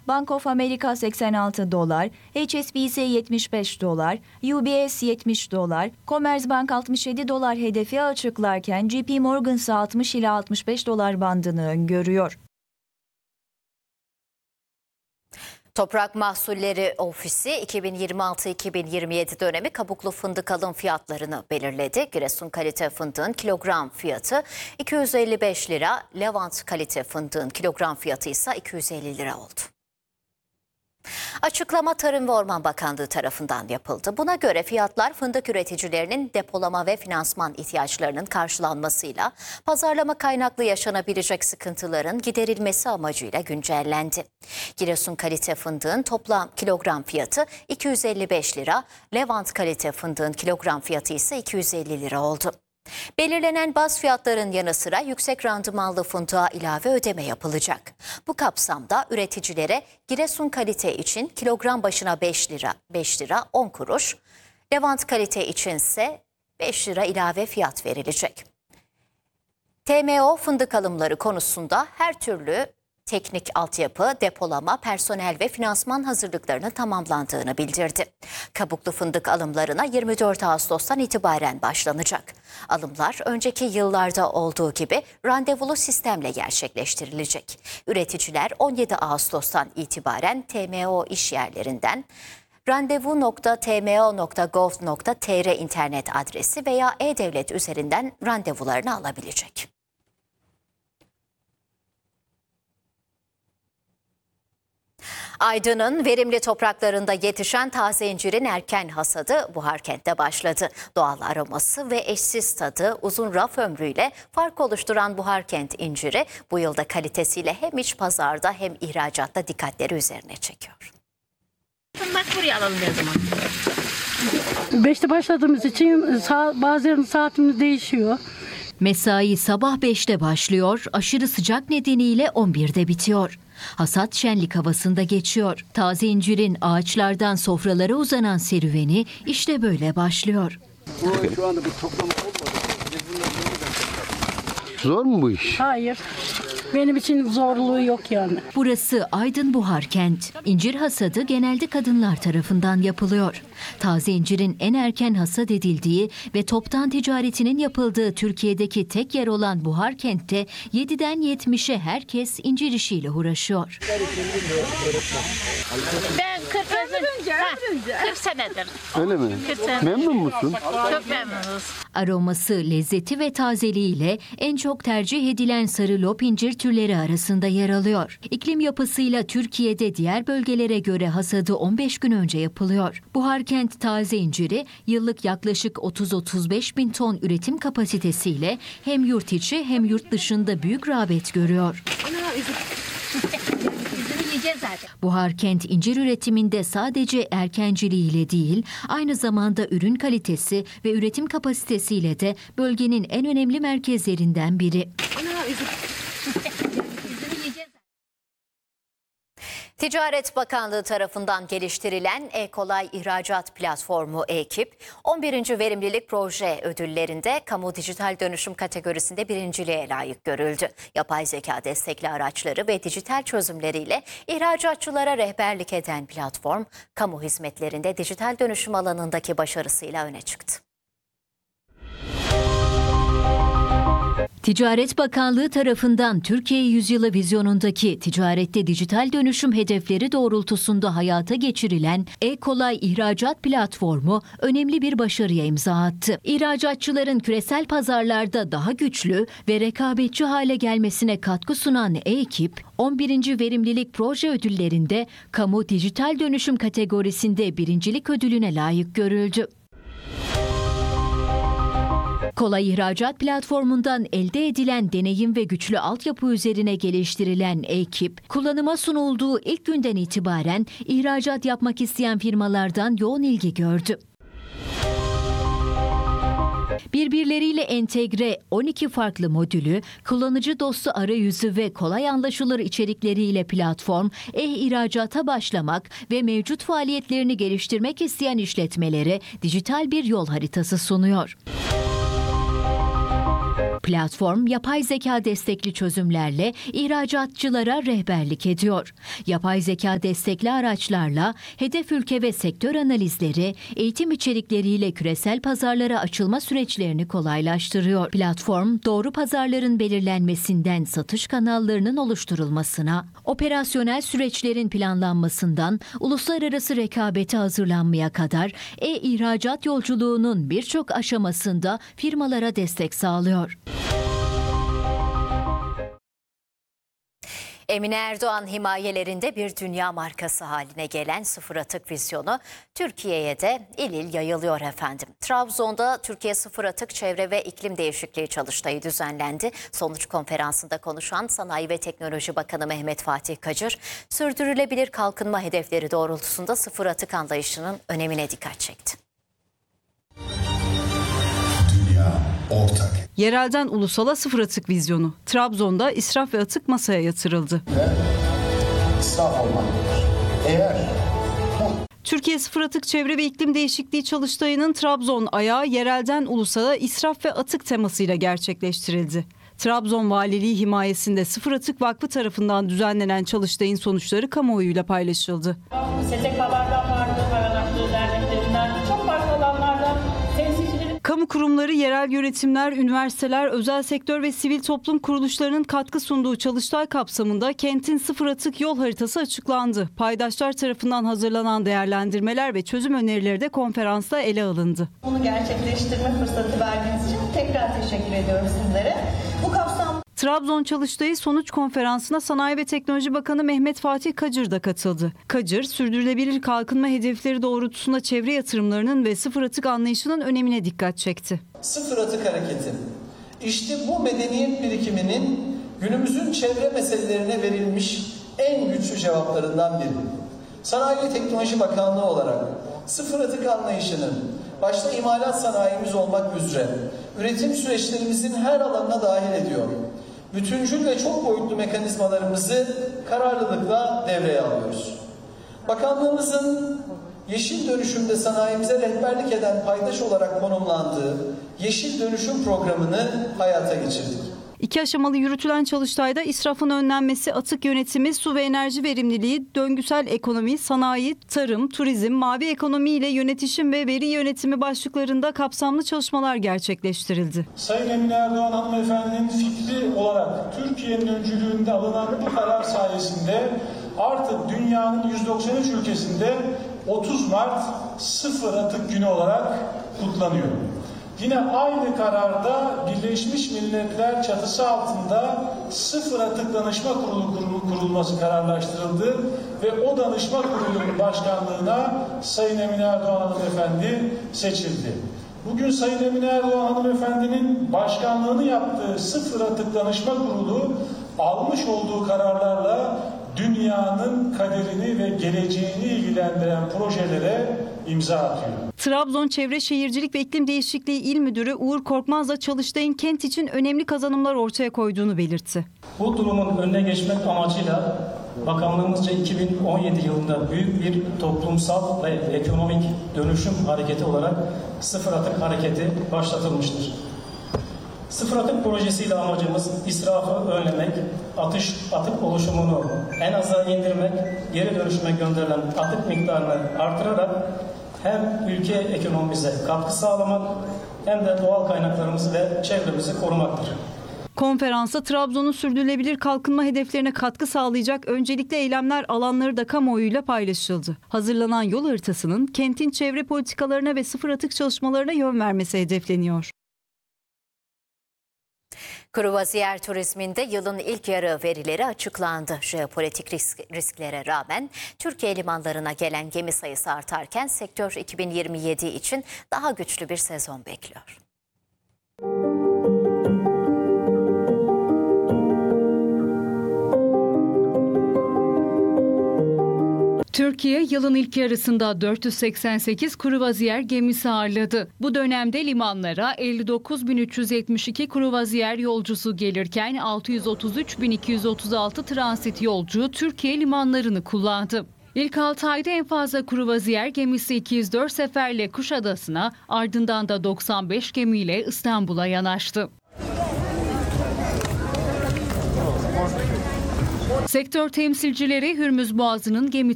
Bank of America 86 dolar, HSBC 75 dolar, UBS 70 dolar, Commerzbank 67 dolar hedefi açıklarken JP Morgan ise 60 ila 65 dolar bandını öngörüyor. Toprak Mahsulleri Ofisi 2026-2027 dönemi kabuklu fındık alım fiyatlarını belirledi. Giresun kalite fındığın kilogram fiyatı 255 lira, Levant kalite fındığın kilogram fiyatı ise 250 lira oldu. Açıklama Tarım ve Orman Bakanlığı tarafından yapıldı. Buna göre fiyatlar fındık üreticilerinin depolama ve finansman ihtiyaçlarının karşılanmasıyla pazarlama kaynaklı yaşanabilecek sıkıntıların giderilmesi amacıyla güncellendi. Giresun kalite fındığın toplam kilogram fiyatı 255 lira, Levant kalite fındığın kilogram fiyatı ise 250 lira oldu. Belirlenen baz fiyatların yanı sıra yüksek randımanlı fındığa ilave ödeme yapılacak. Bu kapsamda üreticilere Giresun kalite için kilogram başına 5 lira 10 kuruş, Levant kalite içinse 5 lira ilave fiyat verilecek. TMO fındık alımları konusunda her türlü teknik altyapı, depolama, personel ve finansman hazırlıklarının tamamlandığını bildirdi. Kabuklu fındık alımlarına 24 Ağustos'tan itibaren başlanacak. Alımlar önceki yıllarda olduğu gibi randevulu sistemle gerçekleştirilecek. Üreticiler 17 Ağustos'tan itibaren TMO işyerlerinden randevu.tmo.gov.tr internet adresi veya e-devlet üzerinden randevularını alabilecek. Aydın'ın verimli topraklarında yetişen taze incirin erken hasadı Buharkent'te başladı. Doğal aroması ve eşsiz tadı, uzun raf ömrüyle fark oluşturan Buharkent inciri bu yılda kalitesiyle hem iç pazarda hem ihracatta dikkatleri üzerine çekiyor. Bak buraya alalım ne zaman? 5'te başladığımız için bazen saatimiz değişiyor. Mesai sabah 5'te başlıyor, aşırı sıcak nedeniyle 11'de bitiyor. Hasat şenlik havasında geçiyor. Taze incirin ağaçlardan sofralara uzanan serüveni işte böyle başlıyor. Şu anda bir toplama olmadı. Zor mu bu iş? Hayır. Benim için zorluğu yok yani. Burası Aydın Buharkent. İncir hasadı genelde kadınlar tarafından yapılıyor. Taze incirin en erken hasat edildiği ve toptan ticaretinin yapıldığı Türkiye'deki tek yer olan Buharkent'te 7'den 70'e herkes incir işiyle uğraşıyor. Ben 40 senedir. Öyle mi? Memnun musun? Çok memnunuz. Aroması, lezzeti ve tazeliğiyle en çok tercih edilen sarı lop incir türleri arasında yer alıyor. İklim yapısıyla Türkiye'de diğer bölgelere göre hasadı 15 gün önce yapılıyor. Buharkent taze inciri yıllık yaklaşık 30-35 bin ton üretim kapasitesiyle hem yurt içi hem yurt dışında büyük rağbet görüyor. Buharkent incir üretiminde sadece erkenciliğiyle değil, aynı zamanda ürün kalitesi ve üretim kapasitesiyle de bölgenin en önemli merkezlerinden biri. Ticaret Bakanlığı tarafından geliştirilen E-Kolay İhracat Platformu E-Kip, 11. Verimlilik Proje Ödülleri'nde kamu dijital dönüşüm kategorisinde birinciliğe layık görüldü. Yapay zeka destekli araçları ve dijital çözümleriyle ihracatçılara rehberlik eden platform, kamu hizmetlerinde dijital dönüşüm alanındaki başarısıyla öne çıktı. Ticaret Bakanlığı tarafından Türkiye Yüzyılı vizyonundaki ticarette dijital dönüşüm hedefleri doğrultusunda hayata geçirilen E-Kolay İhracat Platformu önemli bir başarıya imza attı. İhracatçıların küresel pazarlarda daha güçlü ve rekabetçi hale gelmesine katkı sunan E-Kip, 11. Verimlilik Proje Ödülleri'nde kamu dijital dönüşüm kategorisinde birincilik ödülüne layık görüldü. Kolay İhracat Platformu'ndan elde edilen deneyim ve güçlü altyapı üzerine geliştirilen E-Kip, kullanıma sunulduğu ilk günden itibaren ihracat yapmak isteyen firmalardan yoğun ilgi gördü. Birbirleriyle entegre 12 farklı modülü, kullanıcı dostu arayüzü ve kolay anlaşılır içerikleriyle platform, ihracata başlamak ve mevcut faaliyetlerini geliştirmek isteyen işletmelere dijital bir yol haritası sunuyor. Platform, yapay zeka destekli çözümlerle ihracatçılara rehberlik ediyor. Yapay zeka destekli araçlarla hedef ülke ve sektör analizleri, eğitim içerikleriyle küresel pazarlara açılma süreçlerini kolaylaştırıyor. Platform, doğru pazarların belirlenmesinden satış kanallarının oluşturulmasına, operasyonel süreçlerin planlanmasından uluslararası rekabete hazırlanmaya kadar ihracat yolculuğunun birçok aşamasında firmalara destek sağlıyor. Emine Erdoğan himayelerinde bir dünya markası haline gelen sıfır atık vizyonu Türkiye'ye de il il yayılıyor efendim. Trabzon'da Türkiye Sıfır Atık Çevre ve İklim Değişikliği Çalıştayı düzenlendi. Sonuç konferansında konuşan Sanayi ve Teknoloji Bakanı Mehmet Fatih Kacır, sürdürülebilir kalkınma hedefleri doğrultusunda sıfır atık anlayışının önemine dikkat çekti. Ortak. Yerelden ulusala sıfır atık vizyonu. Trabzon'da israf ve atık masaya yatırıldı. İsraf olmalıdır. Eğer Türkiye Sıfır Atık Çevre ve İklim Değişikliği Çalıştayı'nın Trabzon ayağı yerelden ulusala israf ve atık temasıyla gerçekleştirildi. Trabzon Valiliği himayesinde Sıfır Atık Vakfı tarafından düzenlenen çalıştayın sonuçları kamuoyuyla paylaşıldı. STK'lardan vardı, hayvanatçı derneklerinden, çok farklı alanlardan temsilcileri. Kamu kurumları, yerel yönetimler, üniversiteler, özel sektör ve sivil toplum kuruluşlarının katkı sunduğu çalıştay kapsamında kentin sıfır atık yol haritası açıklandı. Paydaşlar tarafından hazırlanan değerlendirmeler ve çözüm önerileri de konferansta ele alındı. Bunu gerçekleştirme fırsatı verdiğiniz için tekrar teşekkür ediyorum sizlere. Bu kapsamda Trabzon Çalıştayı sonuç konferansına Sanayi ve Teknoloji Bakanı Mehmet Fatih Kacır da katıldı. Kacır, sürdürülebilir kalkınma hedefleri doğrultusunda çevre yatırımlarının ve sıfır atık anlayışının önemine dikkat çekti. Sıfır atık hareketi. İşte bu medeniyet birikiminin günümüzün çevre meselelerine verilmiş en güçlü cevaplarından biri. Sanayi ve Teknoloji Bakanlığı olarak sıfır atık anlayışının başta imalat sanayimiz olmak üzere üretim süreçlerimizin her alanına dahil ediyor. Bütüncül ve çok boyutlu mekanizmalarımızı kararlılıkla devreye alıyoruz. Bakanlığımızın yeşil dönüşümde sanayimize rehberlik eden paydaş olarak konumlandığı Yeşil Dönüşüm Programı'nı hayata geçirdik. 2 aşamalı yürütülen çalıştayda israfın önlenmesi, atık yönetimi, su ve enerji verimliliği, döngüsel ekonomi, sanayi, tarım, turizm, mavi ekonomi ile yönetişim ve veri yönetimi başlıklarında kapsamlı çalışmalar gerçekleştirildi. Sayın Emine Erdoğan hanımefendinin fikri olarak Türkiye'nin öncülüğünde alınan bu karar sayesinde artık dünyanın 193 ülkesinde 30 Mart sıfır atık günü olarak kutlanıyor. Yine aynı kararda Birleşmiş Milletler çatısı altında sıfır atık danışma kurulu kurulması kararlaştırıldı ve o danışma kurulunun başkanlığına Sayın Emine Erdoğan hanımefendi seçildi. Bugün Sayın Emine Erdoğan hanımefendinin başkanlığını yaptığı sıfır atık danışma kurulu almış olduğu kararlarla dünyanın kaderini ve geleceğini ilgilendiren projelere imza atıyor. Trabzon Çevre Şehircilik ve İklim Değişikliği İl Müdürü Uğur Korkmaz da Çalıştay'ın kent için önemli kazanımlar ortaya koyduğunu belirtti. Bu durumun önüne geçmek amacıyla bakanlığımızca 2017 yılında büyük bir toplumsal ve ekonomik dönüşüm hareketi olarak sıfır atık hareketi başlatılmıştır. Sıfır atık projesiyle amacımız israfı önlemek, atık oluşumunu en aza indirmek, geri dönüşüme gönderilen atık miktarını artırarak hem ülke ekonomimize katkı sağlamak hem de doğal kaynaklarımızı ve çevremizi korumaktır. Konferansa Trabzon'un sürdürülebilir kalkınma hedeflerine katkı sağlayacak öncelikli eylemler alanları da kamuoyuyla paylaşıldı. Hazırlanan yol haritasının kentin çevre politikalarına ve sıfır atık çalışmalarına yön vermesi hedefleniyor. Kruvaziyer turizminde yılın ilk yarı verileri açıklandı. Jeopolitik risklere rağmen Türkiye limanlarına gelen gemi sayısı artarken sektör 2027 için daha güçlü bir sezon bekliyor. Türkiye yılın ilk yarısında 488 kruvaziyer gemisi ağırladı. Bu dönemde limanlara 59.372 kruvaziyer yolcusu gelirken 633.236 transit yolcu Türkiye limanlarını kullandı. İlk 6 ayda en fazla kruvaziyer gemisi 204 seferle Kuşadası'na, ardından da 95 gemiyle İstanbul'a yanaştı. Sektör temsilcileri Hürmüz Boğazı'nın gemi